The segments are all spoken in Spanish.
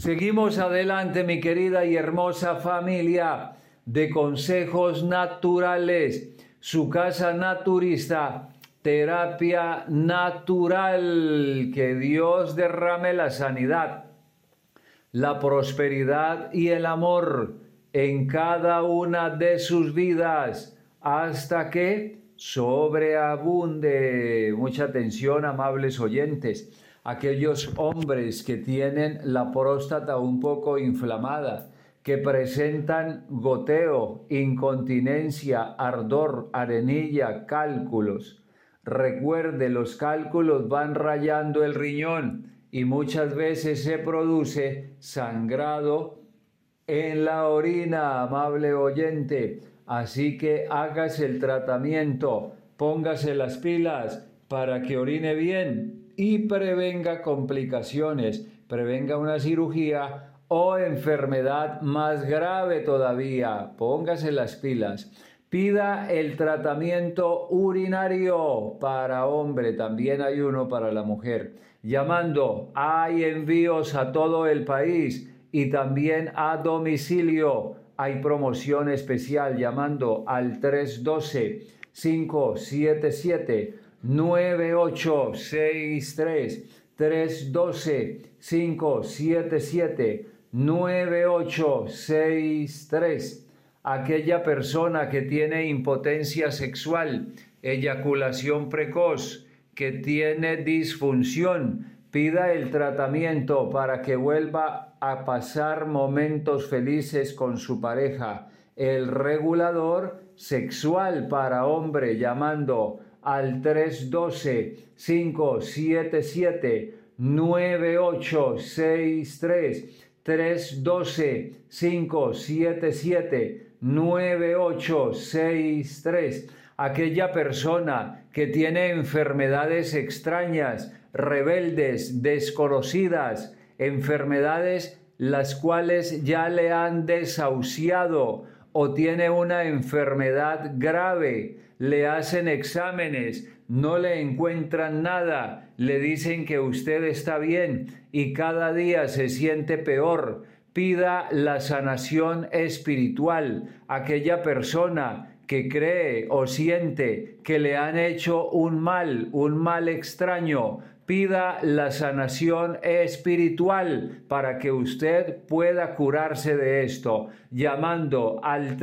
Seguimos adelante, mi querida y hermosa familia de consejos naturales, su casa naturista, terapia natural. Que Dios derrame la sanidad, la prosperidad y el amor en cada una de sus vidas hasta que sobreabunde. Mucha atención, amables oyentes. Aquellos hombres que tienen la próstata un poco inflamada, que presentan goteo, incontinencia, ardor, arenilla, cálculos. Recuerde, los cálculos van rayando el riñón y muchas veces se produce sangrado en la orina, amable oyente. Así que hágase el tratamiento, póngase las pilas para que orine bien y prevenga complicaciones, prevenga una cirugía o enfermedad más grave todavía. Póngase las pilas. Pida el tratamiento urinario para hombre, también hay uno para la mujer. Llamando, hay envíos a todo el país y también a domicilio. Hay promoción especial llamando al 312-577-9863. 312-577-9863. Aquella persona que tiene impotencia sexual, eyaculación precoz, que tiene disfunción, pida el tratamiento para que vuelva a pasar momentos felices con su pareja. El regulador sexual para hombre, llamando al 312-577-9863. 312-577-9863. Aquella persona que tiene enfermedades extrañas, rebeldes, desconocidas, enfermedades las cuales ya le han desahuciado, o tiene una enfermedad grave, le hacen exámenes, no le encuentran nada, le dicen que usted está bien y cada día se siente peor. Pida la sanación espiritual. Aquella persona que cree o siente que le han hecho un mal extraño, pida la sanación espiritual para que usted pueda curarse de esto, llamando al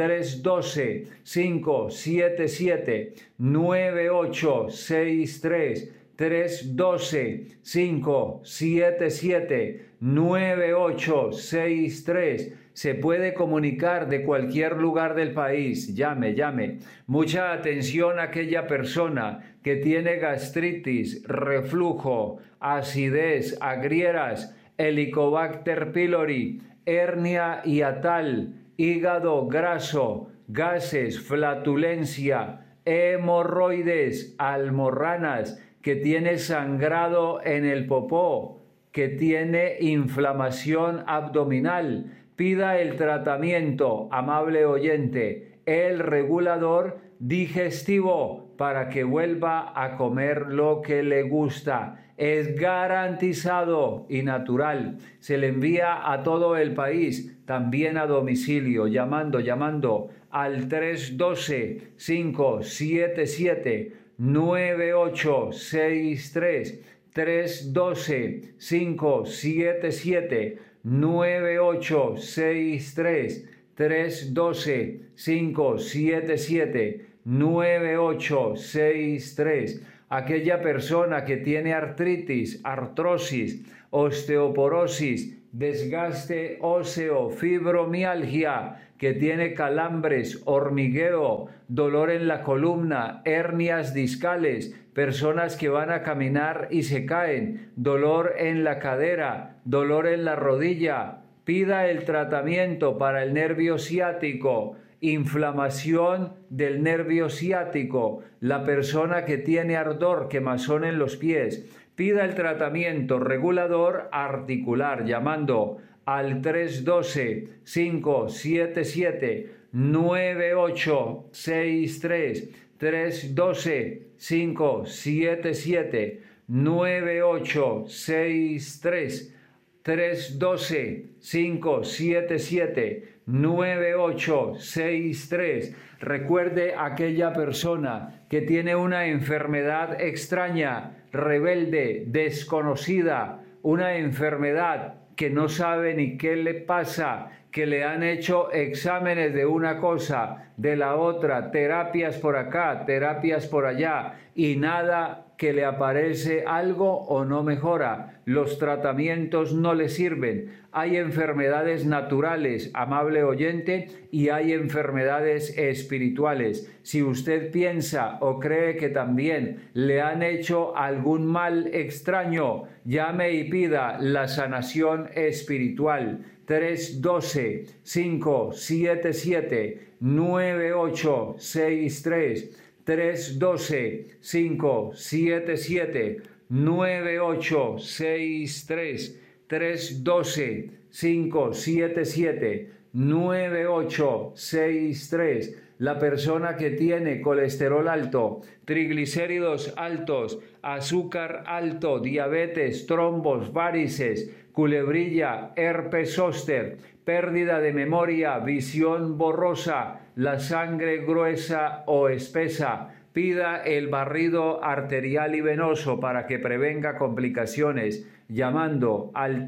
312-577-9863. 312-577-9863. Se puede comunicar de cualquier lugar del país. Llame. Mucha atención a aquella persona que tiene gastritis, reflujo, acidez, agrieras, Helicobacter pylori, hernia hiatal, hígado graso, gases, flatulencia, hemorroides, almorranas, que tiene sangrado en el popó, que tiene inflamación abdominal. Pida el tratamiento, amable oyente, el regulador digestivo para que vuelva a comer lo que le gusta. Es garantizado y natural. Se le envía a todo el país, también a domicilio, llamando al 312-577-9863. 312-577-9863. 312-577-9863. Aquella persona que tiene artritis, artrosis, osteoporosis, desgaste óseo, fibromialgia, que tiene calambres, hormigueo, dolor en la columna, hernias discales, personas que van a caminar y se caen, dolor en la cadera, dolor en la rodilla. Pida el tratamiento para el nervio ciático, inflamación del nervio ciático, la persona que tiene ardor, quemazón en los pies. Pida el tratamiento regulador articular llamando al 312-577-9863. 312-577-9863. 312-577-9863. Recuerde aquella persona que tiene una enfermedad extraña, rebelde, desconocida, una enfermedad que no sabe ni qué le pasa, que le han hecho exámenes de una cosa, de la otra, terapias por acá, terapias por allá, y nada, que le aparece algo o no mejora. Los tratamientos no le sirven. Hay enfermedades naturales, amable oyente, y hay enfermedades espirituales. Si usted piensa o cree que también le han hecho algún mal extraño, llame y pida la sanación espiritual. 312-577-9863. 312-577-9863. 312-577-9863. La persona que tiene colesterol alto, triglicéridos altos, azúcar alto, diabetes, trombos, varices, culebrilla, herpes zóster, pérdida de memoria, visión borrosa, la sangre gruesa o espesa. Pida el barrido arterial y venoso para que prevenga complicaciones llamando al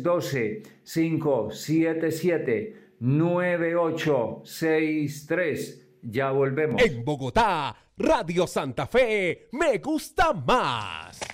312-577-9863. Ya volvemos. En Bogotá, Radio Santa Fe, me gusta más.